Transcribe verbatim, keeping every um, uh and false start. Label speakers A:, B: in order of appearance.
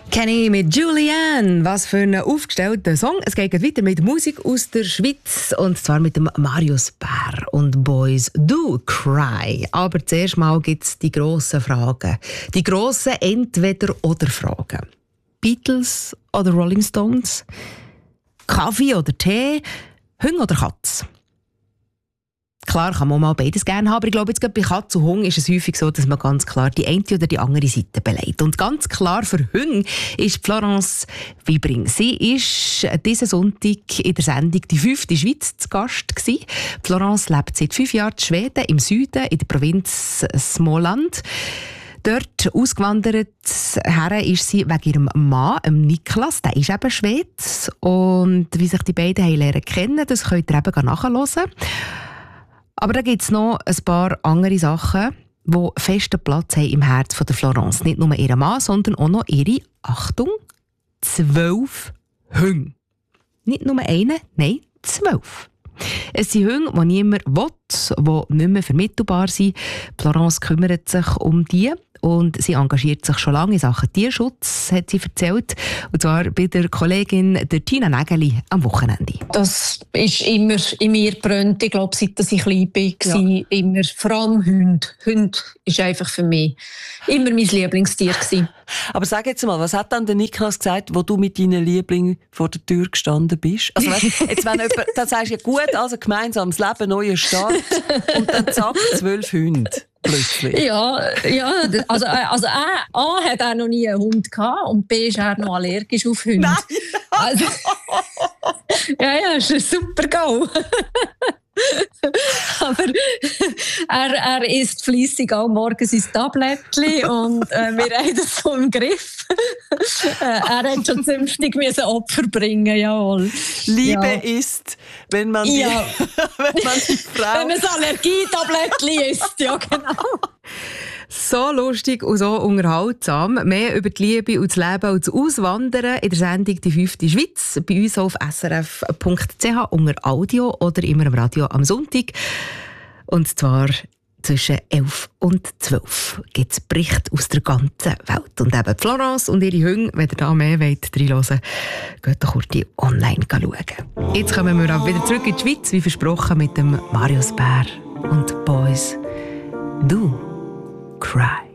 A: Kenny mit Julianne. Was für ein aufgestellter Song. Es geht weiter mit Musik aus der Schweiz. Und zwar mit dem Marius Bär und Boys Do Cry. Aber zuerst mal gibt es die grossen Fragen. Die grossen Entweder-oder-Fragen. Beatles oder Rolling Stones? Kaffee oder Tee? Hunde oder Katz? Klar kann man mal beides gerne haben, aber ich glaube, jetzt gerade bei Katz und Hund ist es häufig so, dass man ganz klar die eine oder die andere Seite beleidigt. Und ganz klar für Hunde ist Florence Wibring. Sie war diesen Sonntag in der Sendung «Die fünfte Schweiz» zu Gast gewesen. Florence lebt seit fünf Jahren in Schweden, im Süden, in der Provinz Småland. Dort ausgewandert her ist sie wegen ihrem Mann, Niklas, der ist eben Schwede. Und wie sich die beiden haben lernen kennen, das könnt ihr eben nachhören. Aber da gibt es noch ein paar andere Sachen, die festen Platz haben im Herz von der Florence. Nicht nur ihren Mann, sondern auch noch ihre, Achtung, zwölf Hunde. Nicht nur einen, nein, zwölf. Es sind Hunde, die niemand will, die nicht mehr vermittelbar sind. Florence kümmert sich um die. Und sie engagiert sich schon lange in Sachen Tierschutz, hat sie erzählt. Und zwar bei der Kollegin der Tina Nägeli am Wochenende.
B: Das ist immer in mir gebrannt. Ich glaube, seit ich klein war, ja. immer, vor allem Hunde. Hunde ist einfach für mich immer mein Lieblingstier gewesen.
C: Aber sag jetzt mal, was hat dann der Niklas gesagt, wo du mit deinen Lieblingen vor der Tür gestanden bist? Also weißt, jetzt wenn jemand, dann sagst du ja gut, also gemeinsames Leben, neuer Start und dann zack, zwölf Hunde. Plötzlich.
B: Ja, ja, also, also A, A hat er noch nie einen Hund gehabt und B ist er noch allergisch auf Hunde.
C: Nein!
B: Also, ja, ja, ist ein super Go. Aber er, er isst fleissig auch morgens sein Tablettchen und äh, wir haben das so im Griff. äh, er hat schon zünftig müssen Opfer bringen, jawohl.
C: Liebe
B: ja.
C: ist, wenn man die,
B: ja.
C: wenn man die Frau...
B: Wenn man das Allergietablettchen isst, ja genau.
A: So lustig und so unterhaltsam. Mehr über die Liebe und das Leben und das Auswandern in der Sendung «Die fünfte Schweiz» bei uns auf s r f punkt c h unter Audio oder immer im Radio am Sonntag. Und zwar zwischen elf und zwölf gibt es Berichte aus der ganzen Welt. Und eben Florence und ihre Hunde, wenn ihr da mehr wollt, reinhören, geht doch kurz online schauen. Jetzt kommen wir auch wieder zurück in die Schweiz, wie versprochen, mit dem Marius Bär und Boys Do Cry.